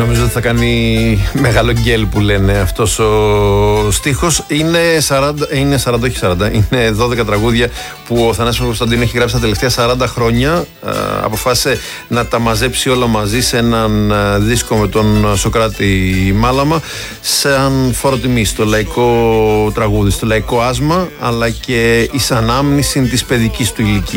νομίζω ότι θα κάνει μεγάλο γκέλ που λένε αυτός ο στίχος. Είναι 12 τραγούδια που ο Θανάσης Κωνσταντίνου έχει γράψει τα τελευταία 40 χρόνια. Αποφάσισε να τα μαζέψει όλα μαζί σε έναν δίσκο με τον Σωκράτη Μάλαμα, σαν φόρο τιμή στο λαϊκό τραγούδι, στο λαϊκό άσμα, αλλά και εις ανάμνηση της παιδικής του ηλικίας.